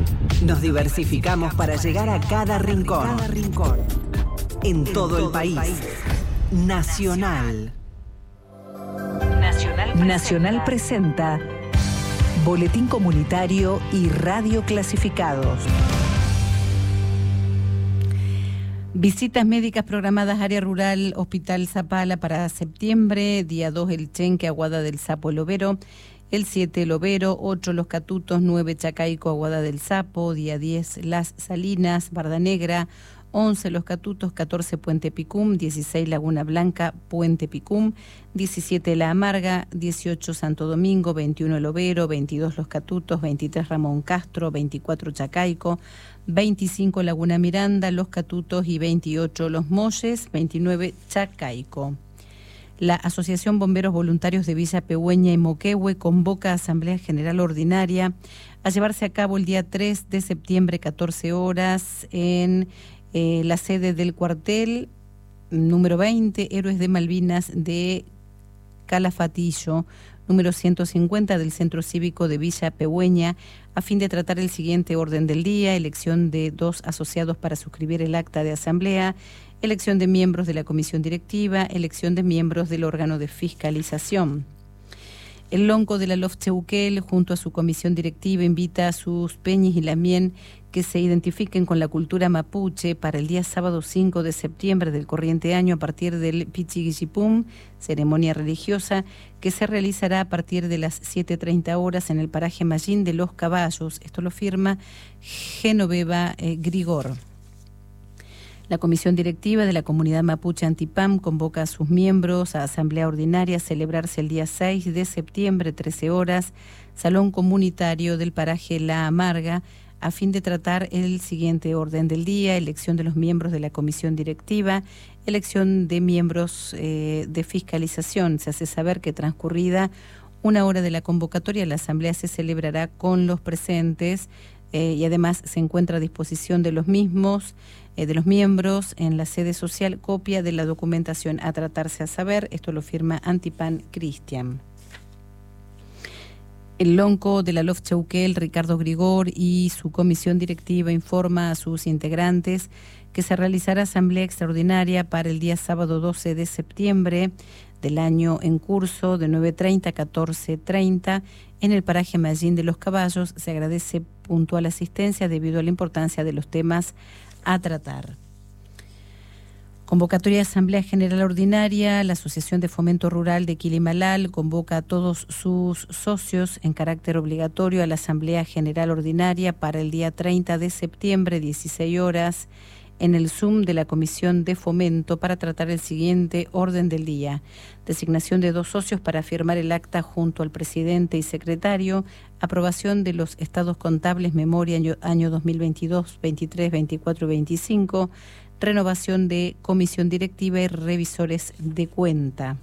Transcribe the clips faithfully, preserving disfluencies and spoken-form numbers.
Nos diversificamos para llegar a cada rincón. Cada rincón. En todo el país. Nacional. Nacional presenta. Nacional presenta Boletín Comunitario y Radio Clasificados. Visitas médicas programadas área rural, Hospital Zapala para septiembre, día dos el Chenque, Aguada del Sapo, El Overo, el siete el Overo, ocho Los Catutos, nueve Chacaico, Aguada del Sapo, día diez Las Salinas, Barda Negra, once Los Catutos, catorce Puente Picum, dieciséis Laguna Blanca, Puente Picum, diecisiete La Amarga, dieciocho Santo Domingo, veintiuno El Overo, veintidós Los Catutos, veintitrés Ramón Castro, veinticuatro Chacaico, veinticinco Laguna Miranda, Los Catutos y veintiocho Los Molles, veintinueve Chacaico. La Asociación Bomberos Voluntarios de Villa Pehueña y Moquehue convoca a Asamblea General Ordinaria a llevarse a cabo el día tres de septiembre, catorce horas, en eh, la sede del cuartel número veinte, Héroes de Malvinas de Calafatillo, número ciento cincuenta del Centro Cívico de Villa Pehueña, a fin de tratar el siguiente orden del día: elección de dos asociados para suscribir el acta de asamblea, elección de miembros de la comisión directiva, elección de miembros del órgano de fiscalización. El Lonco de la Lofcheuquel, junto a su comisión directiva, invita a sus peñis y lamien que se identifiquen con la cultura mapuche para el día sábado cinco de septiembre del corriente año a partir del Pichiguillipum, ceremonia religiosa que se realizará a partir de las siete treinta horas en el paraje Mallín de los Caballos. Esto lo firma Genoveva eh, Grigor. La Comisión Directiva de la Comunidad Mapuche Antipam convoca a sus miembros a Asamblea Ordinaria a celebrarse el día seis de septiembre, trece horas, Salón Comunitario del Paraje La Amarga, a fin de tratar el siguiente orden del día: elección de los miembros de la Comisión Directiva, elección de miembros eh, de fiscalización. Se hace saber que transcurrida una hora de la convocatoria, la Asamblea se celebrará con los presentes eh, y además se encuentra a disposición de los mismos Eh, de los miembros en la sede social copia de la documentación a tratarse a saber. Esto lo firma Antipan Cristian. El Lonco de la Lofcheuquel, Ricardo Grigor, y su comisión directiva informa a sus integrantes que se realizará asamblea extraordinaria para el día sábado doce de septiembre del año en curso de nueve treinta a catorce treinta en el paraje Mallín de los Caballos. Se agradece puntual asistencia debido a la importancia de los temas a tratar. Convocatoria de Asamblea General Ordinaria. La Asociación de Fomento Rural de Quilimalal convoca a todos sus socios en carácter obligatorio a la Asamblea General Ordinaria para el día treinta de septiembre, dieciséis horas, en el Zoom de la Comisión de Fomento para tratar el siguiente orden del día: designación de dos socios para firmar el acta junto al presidente y secretario, aprobación de los estados contables memoria año, año dos mil veintidós, veintitrés, veinticuatro y veinticinco, renovación de comisión directiva y revisores de cuenta.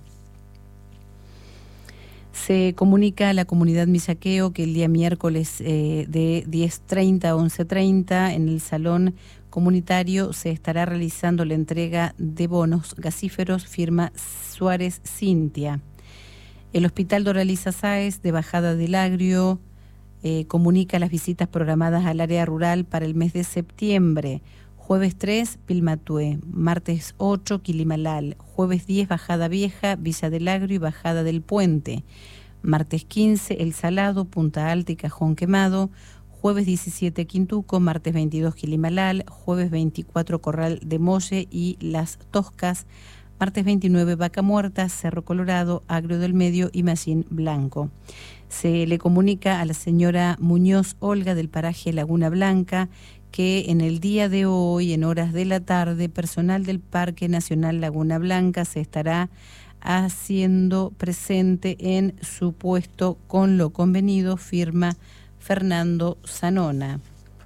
Se comunica a la comunidad misaqueo que el día miércoles eh, de diez treinta a once treinta en el Salón Comunitario se estará realizando la entrega de bonos gasíferos, firma Suárez Cintia. El Hospital Doraliza Sáez de Bajada del Agrio eh, comunica las visitas programadas al área rural para el mes de septiembre. Jueves tres, Pilmatué, martes ocho, Quilimalal, jueves diez, Bajada Vieja, Villa del Agrio y Bajada del Puente, martes quince, El Salado, Punta Alta y Cajón Quemado, jueves diecisiete, Quintuco, martes veintidós, Quilimalal, jueves veinticuatro, Corral de Molle y Las Toscas, martes veintinueve, Vaca Muerta, Cerro Colorado, Agrio del Medio y Mallín Blanco. Se le comunica a la señora Muñoz Olga del paraje Laguna Blanca que en el día de hoy, en horas de la tarde, personal del Parque Nacional Laguna Blanca se estará haciendo presente en su puesto con lo convenido, firma Fernando Zanona.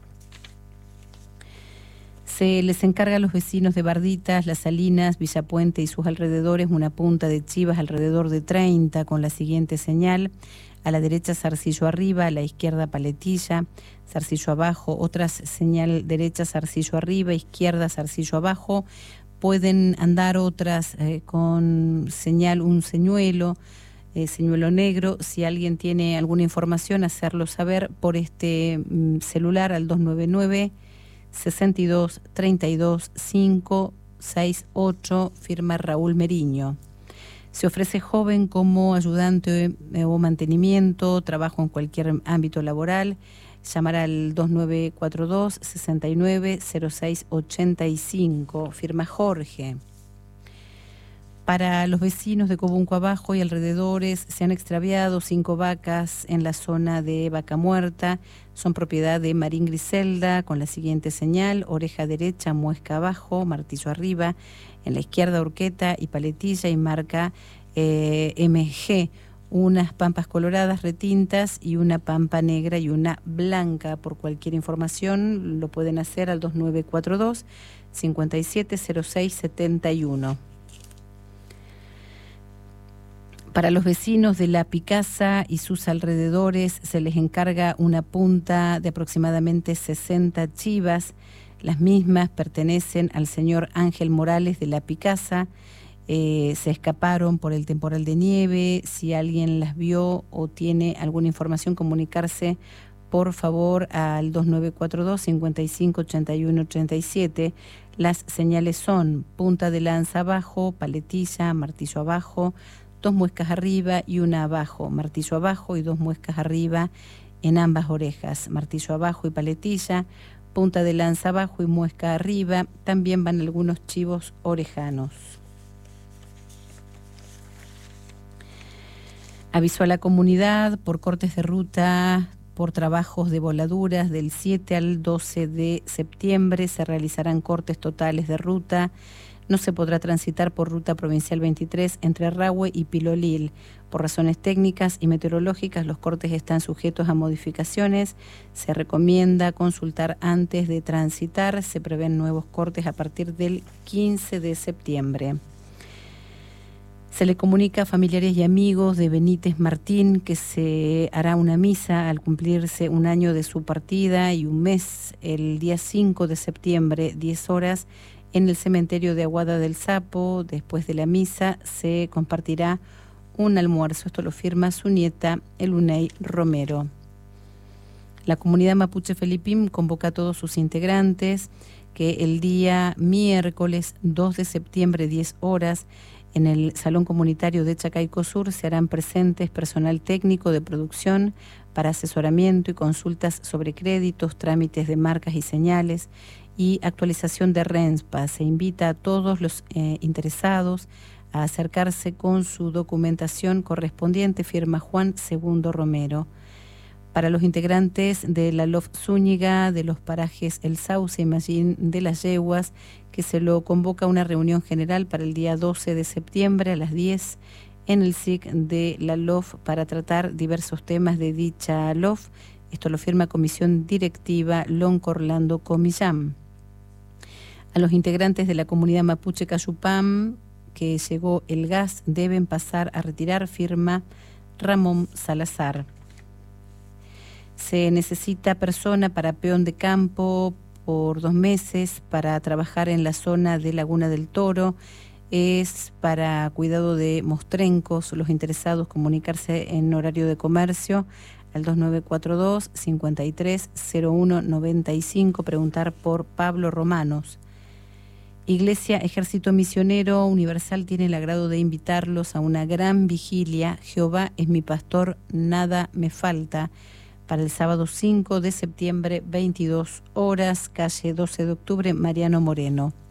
Se les encarga a los vecinos de Barditas, Las Salinas, Villapuente y sus alrededores una punta de chivas alrededor de treinta con la siguiente señal: a la derecha Zarcillo arriba, a la izquierda Paletilla, Zarcillo abajo, otras señal derecha Zarcillo arriba, izquierda Zarcillo abajo. Pueden andar otras eh, con señal un señuelo, eh, señuelo negro. Si alguien tiene alguna información, hacerlo saber por este mm, celular al dos nueve nueve, sesenta y dos, treinta y dos, quinientos sesenta y ocho, firma Raúl Meriño. Se ofrece joven como ayudante eh, o mantenimiento, trabajo en cualquier ámbito laboral. Llamar al dos nueve cuatro dos, sesenta y nueve, cero seis ochenta y cinco, firma Jorge. Para los vecinos de Cobunco Abajo y alrededores, se han extraviado cinco vacas en la zona de Vaca Muerta. Son propiedad de Marín Griselda, con la siguiente señal: oreja derecha, muesca abajo, martillo arriba, en la izquierda horqueta y paletilla, y marca eh, M G. Unas pampas coloradas retintas y una pampa negra y una blanca. Por cualquier información lo pueden hacer al dos nueve cuatro dos, cincuenta y siete, cero seis setenta y uno. Para los vecinos de La Picasa y sus alrededores se les encarga una punta de aproximadamente sesenta chivas. Las mismas pertenecen al señor Ángel Morales de La Picasa. Eh, se escaparon por el temporal de nieve. Si alguien las vio o tiene alguna información, comunicarse por favor al dos nueve cuatro dos, cincuenta y cinco, ochenta y uno, ochenta y siete. Las señales son punta de lanza abajo, paletilla, martillo abajo, dos muescas arriba y una abajo, martillo abajo y dos muescas arriba en ambas orejas, martillo abajo y paletilla, punta de lanza abajo y muesca arriba. También van algunos chivos orejanos. Avisó a la comunidad por cortes de ruta, por trabajos de voladuras. Del siete al doce de septiembre se realizarán cortes totales de ruta. No se podrá transitar por ruta provincial veintitrés entre Rahue y Pilolil. Por razones técnicas y meteorológicas, los cortes están sujetos a modificaciones. Se recomienda consultar antes de transitar. Se prevén nuevos cortes a partir del quince de septiembre. Se le comunica a familiares y amigos de Benítez Martín que se hará una misa al cumplirse un año de su partida y un mes, el día cinco de septiembre, diez horas, en el cementerio de Aguada del Sapo. Después de la misa se compartirá un almuerzo. Esto lo firma su nieta, Elunei Romero. La comunidad mapuche Felipim convoca a todos sus integrantes que el día miércoles dos de septiembre, diez horas, en el Salón Comunitario de Chacaico Sur se harán presentes personal técnico de producción para asesoramiento y consultas sobre créditos, trámites de marcas y señales y actualización de RENSPA. Se invita a todos los eh, interesados a acercarse con su documentación correspondiente, firma Juan Segundo Romero. Para los integrantes de la L O F Zúñiga, de los parajes El Sauce y Mallín de las Yeguas, que se lo convoca a una reunión general para el día doce de septiembre a las diez en el S I C de la L O F para tratar diversos temas de dicha L O F. Esto lo firma Comisión Directiva Lonco Orlando Comillán. A los integrantes de la comunidad mapuche Cayupam, que llegó el gas, deben pasar a retirar, firma Ramón Salazar. Se necesita persona para peón de campo por dos meses para trabajar en la zona de Laguna del Toro. Es para cuidado de mostrencos. Los interesados comunicarse en horario de comercio al dos nueve cuatro dos, cincuenta y tres, cero uno noventa y cinco, preguntar por Pablo Romanos. Iglesia Ejército Misionero Universal tiene el agrado de invitarlos a una gran vigilia. Jehová es mi pastor, nada me falta, para el sábado cinco de septiembre, veintidós horas, calle doce de octubre, Mariano Moreno.